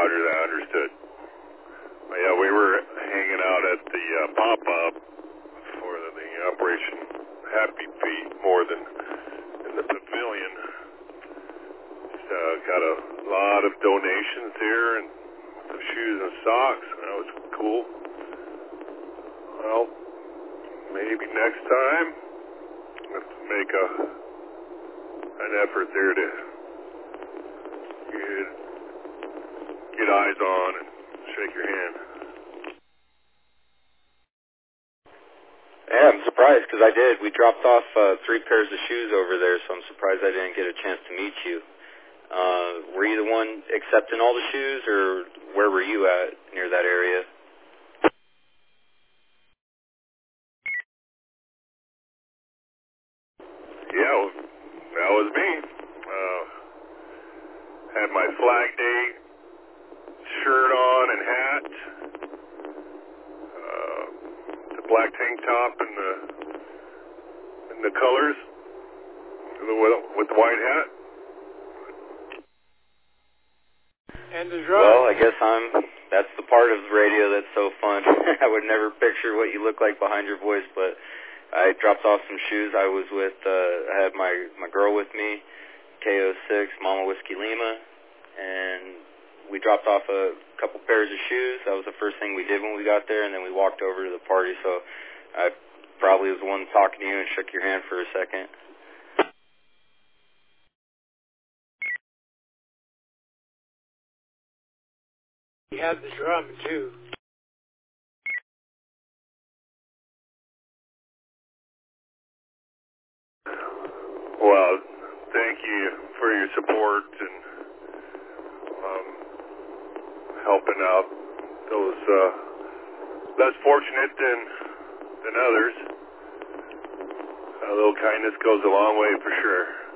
Roger that, understood. Yeah, we were hanging out at the pop-up for the Operation Happy Feet more than in the pavilion. Got a lot of donations here and some shoes and socks. That was cool. Well, maybe next time let's make an effort there to get eyes on and shake your hand. Yeah, I'm surprised because I did. We dropped off 3 pairs of shoes over there, so I'm surprised I didn't get a chance to meet you. Were you the one accepting all the shoes, or where were you at near that area? Yeah, that was me. Had my Flag Day shirt on and hat, the black tank top and the colors with the white hat. And the drum. Well, I guess that's the part of the radio that's so fun. I would never picture what you look like behind your voice, but I dropped off some shoes. I was with, I had my girl with me, KO6, Mama Whiskey Lima, and we dropped off a couple pairs of shoes. That was the first thing we did when we got there, and then we walked over to the party, so I probably was the one talking to you and shook your hand for a second. You had the drum, too. Well, thank you for your support and helping out those less fortunate than others. A little kindness goes a long way for sure.